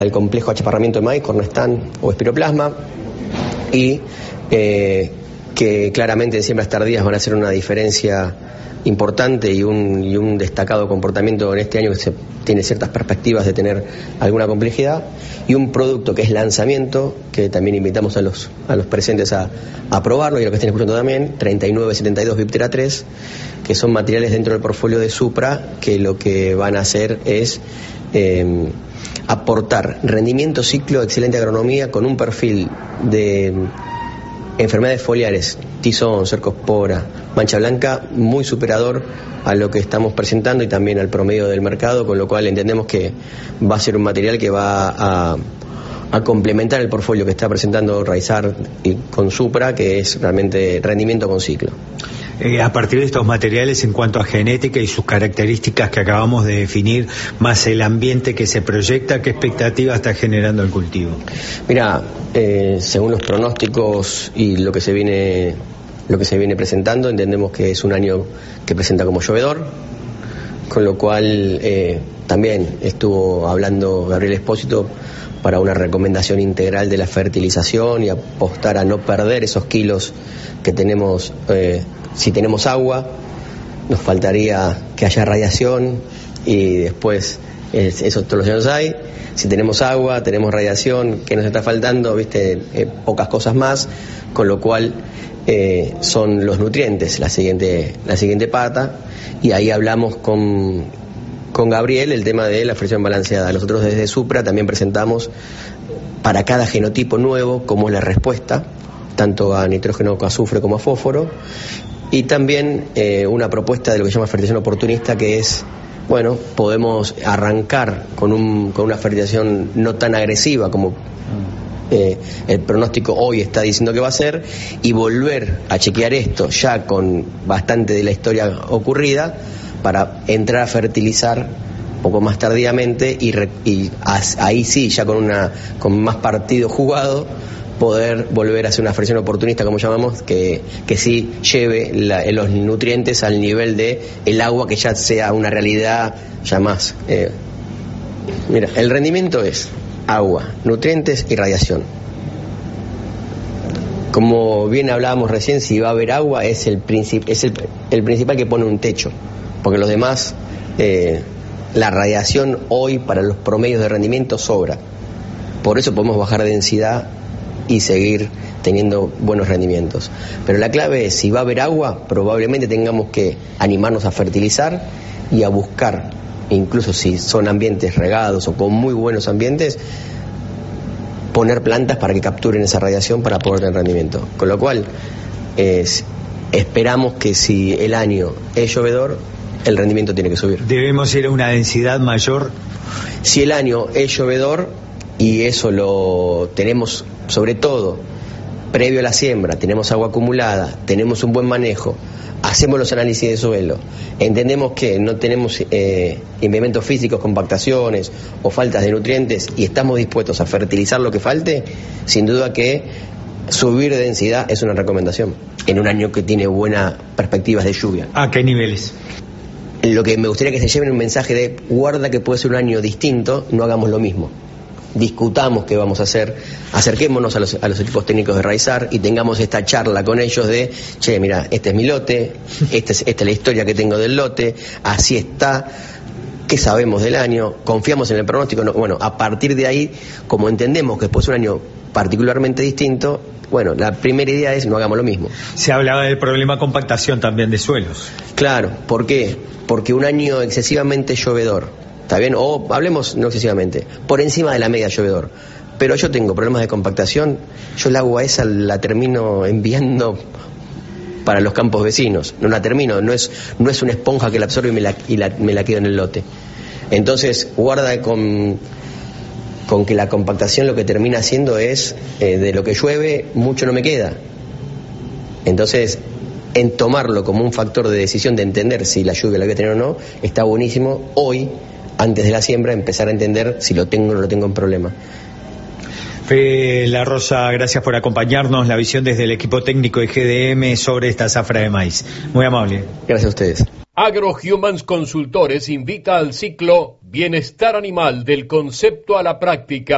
El complejo de achaparramiento de maíz, cornestán o espiroplasma, y que claramente en siembras tardías van a hacer una diferencia importante y un destacado comportamiento en este año que tiene ciertas perspectivas de tener alguna complejidad, y un producto que es lanzamiento, que también invitamos a los presentes a probarlo y a los que estén escuchando también, 3972 Viptera 3, que son materiales dentro del portfolio de Supra que lo que van a hacer es aportar rendimiento, ciclo, excelente agronomía con un perfil de enfermedades foliares, tizón, cercospora, mancha blanca, muy superador a lo que estamos presentando y también al promedio del mercado, con lo cual entendemos que va a ser un material que va a complementar el portfolio que está presentando Raizar y con Supra, que es realmente rendimiento con ciclo. A partir de estos materiales, en cuanto a genética y sus características que acabamos de definir, más el ambiente que se proyecta, ¿qué expectativa está generando el cultivo? Mira, según los pronósticos y lo que se viene presentando, entendemos que es un año que presenta como llovedor, con lo cual también estuvo hablando Gabriel Espósito para una recomendación integral de la fertilización y apostar a no perder esos kilos que tenemos. Si tenemos agua, nos faltaría que haya radiación y después eso todos los años hay. Si tenemos agua, tenemos radiación, ¿qué nos está faltando? Pocas cosas más, con lo cual son los nutrientes la siguiente pata, y ahí hablamos con Gabriel el tema de la fracción balanceada. Nosotros desde Supra también presentamos para cada genotipo nuevo cómo es la respuesta, tanto a nitrógeno, a azufre como a fósforo, y también una propuesta de lo que se llama fertilización oportunista, que es, bueno, podemos arrancar con una fertilización no tan agresiva como el pronóstico hoy está diciendo que va a ser, y volver a chequear esto ya con bastante de la historia ocurrida para entrar a fertilizar un poco más tardíamente y ahí sí, ya con más partido jugado, poder volver a hacer una fertilización oportunista, como llamamos, que sí lleve los nutrientes al nivel de el agua, que ya sea una realidad ya más. Mira, el rendimiento es agua, nutrientes y radiación. Como bien hablábamos recién, si va a haber agua es el principal que pone un techo, porque los demás, la radiación hoy para los promedios de rendimiento sobra. Por eso podemos bajar densidad y seguir teniendo buenos rendimientos. Pero la clave es, si va a haber agua, probablemente tengamos que animarnos a fertilizar y a buscar, incluso si son ambientes regados o con muy buenos ambientes, poner plantas para que capturen esa radiación para poder tener rendimiento. Con lo cual, esperamos que si el año es llovedor, el rendimiento tiene que subir. ¿Debemos ir a una densidad mayor? Si el año es llovedor, y eso lo tenemos sobre todo previo a la siembra, tenemos agua acumulada, tenemos un buen manejo, hacemos los análisis de suelo, entendemos que no tenemos impedimentos físicos, compactaciones o faltas de nutrientes, y estamos dispuestos a fertilizar lo que falte, sin duda que subir de densidad es una recomendación en un año que tiene buenas perspectivas de lluvia. ¿A qué niveles? Lo que me gustaría que se lleven un mensaje de guarda, que puede ser un año distinto, no hagamos lo mismo. Discutamos qué vamos a hacer, acerquémonos a los equipos técnicos de Raizar y tengamos esta charla con ellos de, che, mira, este es mi lote, esta es la historia que tengo del lote, así está, qué sabemos del año, confiamos en el pronóstico. No, bueno, a partir de ahí, como entendemos que después es un año particularmente distinto, bueno, la primera idea es no hagamos lo mismo. Se hablaba del problema compactación también de suelos. Claro, ¿por qué? Porque un año excesivamente llovedor, ¿está bien? O hablemos no excesivamente, por encima de la media llovedor. Pero yo tengo problemas de compactación, yo el agua esa la termino enviando para los campos vecinos. No la termino, no es una esponja que la absorbe y me la quedo en el lote. Entonces, guarda con que la compactación lo que termina haciendo es, de lo que llueve, mucho no me queda. Entonces, en tomarlo como un factor de decisión de entender si la lluvia la voy a tener o no, está buenísimo hoy, antes de la siembra, empezar a entender si lo tengo o no lo tengo en problema. Fe La Rosa, gracias por acompañarnos, la visión desde el equipo técnico de GDM sobre esta zafra de maíz. Muy amable. Gracias a ustedes. AgroHumans Consultores invita al ciclo Bienestar Animal, del concepto a la práctica.